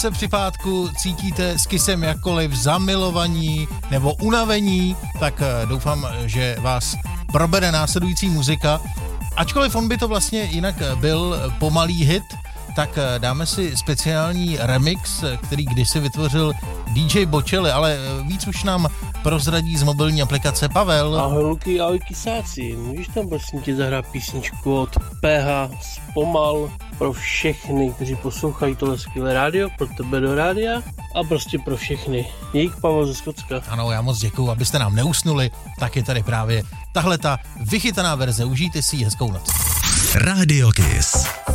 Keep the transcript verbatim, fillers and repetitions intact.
se při pátku cítíte s Kissem jakkoliv zamilovaní nebo unavení, tak doufám, že vás probere následující muzika. Ačkoliv on by to vlastně jinak byl pomalý hit, tak dáme si speciální remix, který kdysi vytvořil dý džej Bocelli, ale víc už nám prozradí z mobilní aplikace Pavel. Ahoj Luky, ahoj Kisáci, můžeš tam prosím tě zahrát písničku od pé há Zpomal pro všechny, kteří poslouchají tohle skvělé rádio, pro tebe do rádia a prostě pro všechny. Dík, Pavel ze Skotska. Ano, já moc děkuju, abyste nám neusnuli, tak je tady právě tahle ta vychytaná verze, užijte si ji, hezkou noc. Radio Kiss.